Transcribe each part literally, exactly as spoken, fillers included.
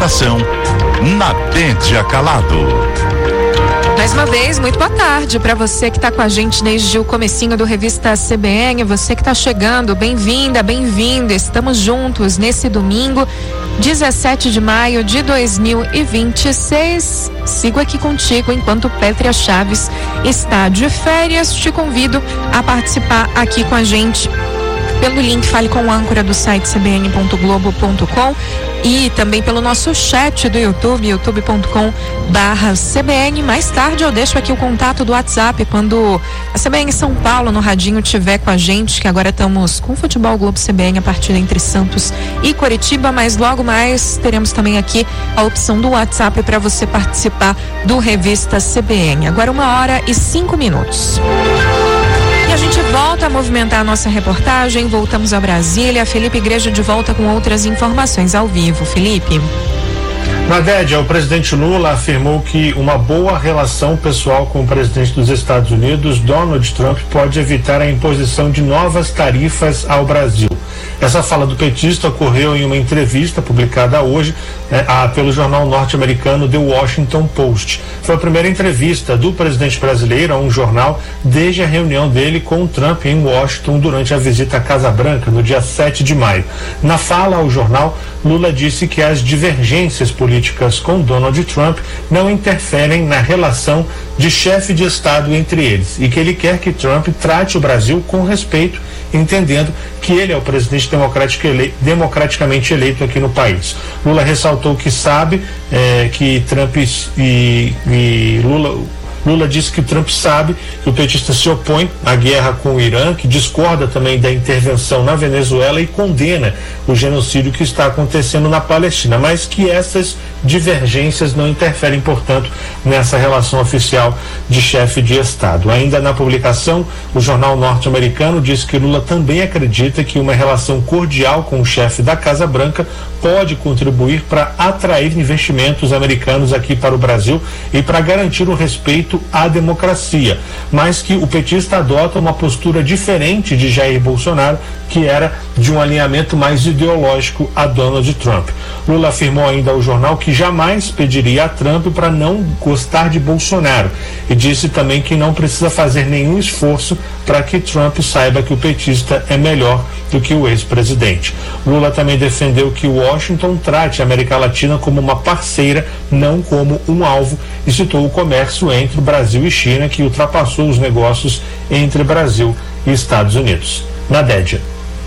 informação na Dédia Calado. Mais uma vez, muito boa tarde para você que está com a gente desde o comecinho do Revista C B N, você que está chegando, bem-vinda, bem-vindo, estamos juntos nesse domingo, dezessete de maio de dois mil e vinte e seis. Sigo aqui contigo enquanto Pétria Chaves está de férias. Te convido a participar aqui com a gente pelo link Fale com o âncora do site c b n ponto globo ponto com e também pelo nosso chat do YouTube, youtube ponto com barra C B N. Mais tarde eu deixo aqui o contato do WhatsApp quando a C B N São Paulo no radinho tiver com a gente, que agora estamos com o Futebol Globo C B N, a partida entre Santos e Coritiba, mas logo mais teremos também aqui a opção do WhatsApp para você participar do Revista C B N. Agora uma hora e cinco minutos. E a gente volta a movimentar a nossa reportagem, voltamos a Brasília. Felipe Igreja de volta com outras informações ao vivo. Felipe. Na Dédia, o presidente Lula afirmou que uma boa relação pessoal com o presidente dos Estados Unidos, Donald Trump, pode evitar a imposição de novas tarifas ao Brasil. Essa fala do petista ocorreu em uma entrevista publicada hoje né, a, pelo jornal norte-americano The Washington Post. Foi a primeira entrevista do presidente brasileiro a um jornal desde a reunião dele com o Trump em Washington durante a visita à Casa Branca no dia sete de maio. Na fala ao jornal, Lula disse que as divergências políticas com Donald Trump não interferem na relação de chefe de Estado entre eles e que ele quer que Trump trate o Brasil com respeito, entendendo que ele é o presidente democrático ele, democraticamente eleito aqui no país. Lula ressaltou que sabe eh, que Trump e, e Lula Lula disse que Trump sabe que o petista se opõe à guerra com o Irã, que discorda também da intervenção na Venezuela e condena o genocídio que está acontecendo na Palestina, mas que essas divergências não interferem, portanto, nessa relação oficial de chefe de Estado. Ainda na publicação, o jornal norte-americano diz que Lula também acredita que uma relação cordial com o chefe da Casa Branca pode contribuir para atrair investimentos americanos aqui para o Brasil e para garantir o respeito à democracia, mas que o petista adota uma postura diferente de Jair Bolsonaro, que era de um alinhamento mais ideológico a Donald Trump. Lula afirmou ainda ao jornal que jamais pediria a Trump para não gostar de Bolsonaro e disse também que não precisa fazer nenhum esforço para que Trump saiba que o petista é melhor do que o ex-presidente. Lula também defendeu que Washington trate a América Latina como uma parceira, não como um alvo, e citou o comércio entre Brasil e China, que ultrapassou os negócios entre Brasil e Estados Unidos. Na Dédia.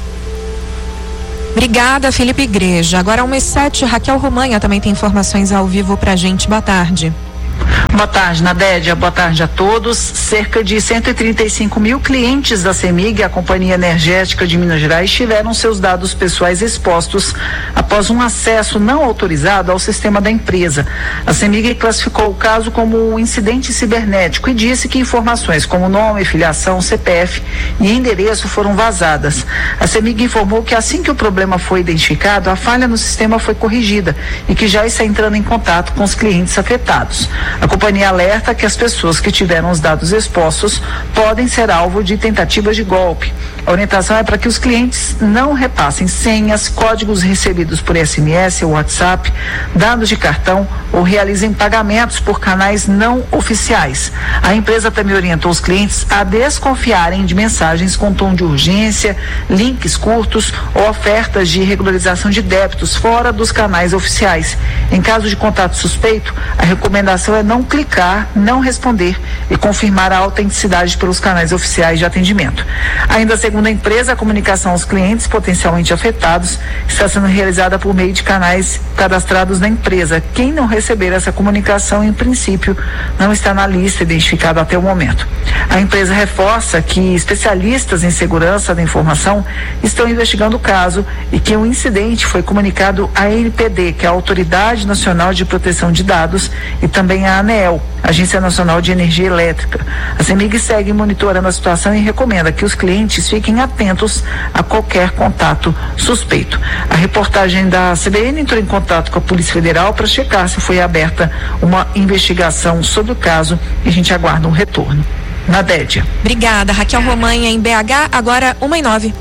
Obrigada, Felipe Igreja. Agora uma e sete, Raquel Romanha também tem informações ao vivo pra gente. Boa tarde. Boa tarde, Nadédia. Boa tarde a todos. Cerca de cento e trinta e cinco mil clientes da CEMIG, a Companhia Energética de Minas Gerais, tiveram seus dados pessoais expostos após um acesso não autorizado ao sistema da empresa. A CEMIG classificou o caso como um incidente cibernético e disse que informações como nome, filiação, C P F e endereço foram vazadas. A CEMIG informou que assim que o problema foi identificado, a falha no sistema foi corrigida e que já está entrando em contato com os clientes afetados. A companhia alerta que as pessoas que tiveram os dados expostos podem ser alvo de tentativas de golpe. A orientação é para que os clientes não repassem senhas, códigos recebidos por S M S ou WhatsApp, dados de cartão ou realizem pagamentos por canais não oficiais. A empresa também orientou os clientes a desconfiarem de mensagens com tom de urgência, links curtos ou ofertas de regularização de débitos fora dos canais oficiais. Em caso de contato suspeito, a recomendação é não clicar, não responder e confirmar a autenticidade pelos canais oficiais de atendimento. Ainda segundo a empresa, a comunicação aos clientes potencialmente afetados está sendo realizada por meio de canais cadastrados na empresa. Quem não receber essa comunicação, em princípio, não está na lista identificada até o momento. A empresa reforça que especialistas em segurança da informação estão investigando o caso e que o incidente foi comunicado à A N P D, que é a Autoridade Nacional de Proteção de Dados, e também à ANEEL, Agência Nacional de Energia Elétrica. A CEMIG segue monitorando a situação e recomenda que os clientes fiquem atentos a qualquer contato suspeito. A reportagem da C B N entrou em contato com a Polícia Federal para checar se foi aberta uma investigação sobre o caso e a gente aguarda um retorno. Na Dédia. Obrigada, Raquel Romanha em B H, agora uma e nove.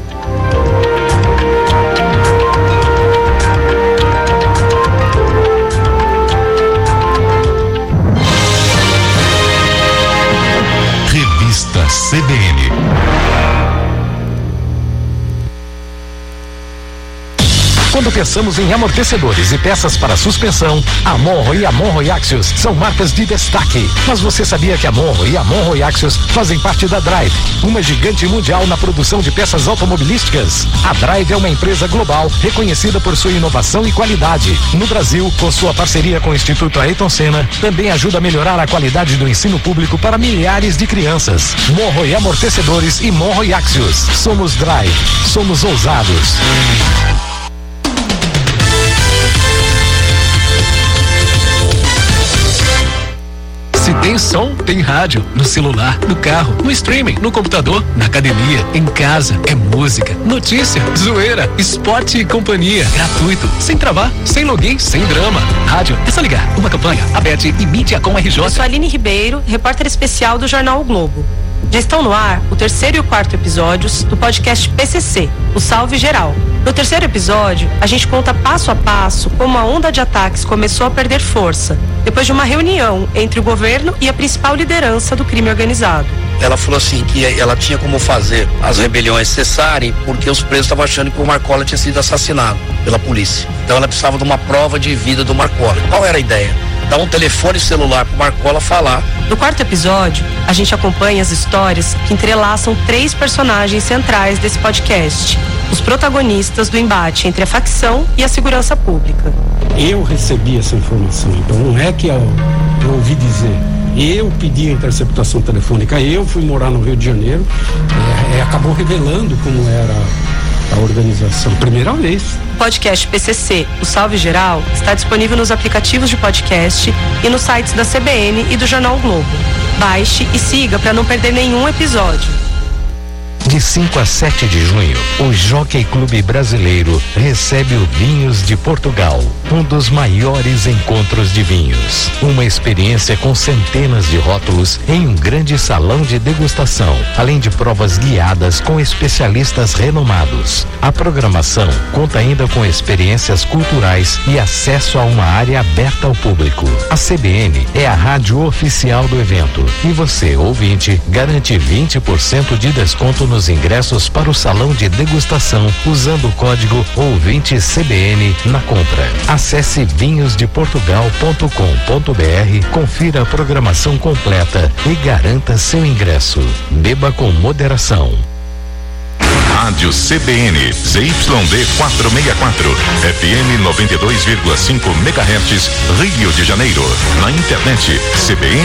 pensamos em amortecedores e peças para suspensão, a Monro e a Monro Axios são marcas de destaque. Mas você sabia que a Monro e a Monro Axios fazem parte da Drive, uma gigante mundial na produção de peças automobilísticas? A Drive é uma empresa global reconhecida por sua inovação e qualidade. No Brasil, com sua parceria com o Instituto Ayrton Senna, também ajuda a melhorar a qualidade do ensino público para milhares de crianças. Monro e amortecedores e Monro e Axios. Somos Drive. Somos ousados. Se tem som, tem rádio. No celular, no carro, no streaming, no computador, na academia, em casa. É música, notícia, zoeira, esporte e companhia. Gratuito, sem travar, sem login, sem drama. Rádio, é só ligar. Uma campanha, a B E T e Mídia com R J. Eu sou a Aline Ribeiro, repórter especial do Jornal O Globo. Já estão no ar o terceiro e o quarto episódios do podcast P C C, o Salve Geral. No terceiro episódio, a gente conta passo a passo como a onda de ataques começou a perder força, depois de uma reunião entre o governo e a principal liderança do crime organizado. Ela falou assim que ela tinha como fazer as rebeliões cessarem porque os presos estavam achando que o Marcola tinha sido assassinado pela polícia. Então ela precisava de uma prova de vida do Marcola. Qual era a ideia? Dar um telefone celular pro Marcola falar. No quarto episódio, a gente acompanha as histórias que entrelaçam três personagens centrais desse podcast, os protagonistas do embate entre a facção e a segurança pública. Eu recebi essa informação, então não é que eu, eu ouvi dizer. Eu pedi a interceptação telefônica, eu fui morar no Rio de Janeiro, é, é, acabou revelando como era a organização, primeira vez. O podcast P C C, o Salve Geral, está disponível nos aplicativos de podcast e nos sites da C B N e do Jornal o Globo. Baixe e siga para não perder nenhum episódio. De cinco a sete de junho, o Jockey Clube Brasileiro recebe o Vinhos de Portugal, um dos maiores encontros de vinhos. Uma experiência com centenas de rótulos em um grande salão de degustação, além de provas guiadas com especialistas renomados. A programação conta ainda com experiências culturais e acesso a uma área aberta ao público. A C B N é a rádio oficial do evento e você, ouvinte, garante vinte por cento de desconto nos ingressos para o salão de degustação usando o código ouvinte C B N na compra. Acesse vinhos de portugal ponto com ponto b r, confira a programação completa e garanta seu ingresso. Beba com moderação. Rádio C B N, Z Y D quatrocentos e sessenta e quatro, F M noventa e dois vírgula cinco megahertz, Rio de Janeiro. Na internet, C B N